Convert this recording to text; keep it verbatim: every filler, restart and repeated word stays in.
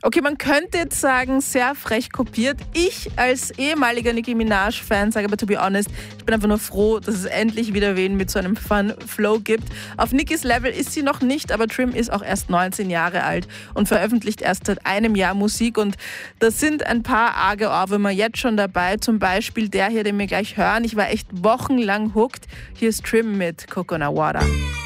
Okay, man könnte jetzt sagen, sehr frech kopiert. Ich als ehemaliger Nicki Minaj-Fan sage aber, to be honest, ich bin einfach nur froh, dass es endlich wieder wen mit so einem Fun-Flow gibt. Auf Nickis Level ist sie noch nicht, aber Trim ist auch erst neunzehn Jahre alt und veröffentlicht erst seit einem Jahr Musik. Und das sind ein paar arge Ohrwürmer jetzt schon dabei. Zum Beispiel der hier, den wir gleich hören. Ich war echt wochenlang hooked. Hier ist Trim mit Coconut Water.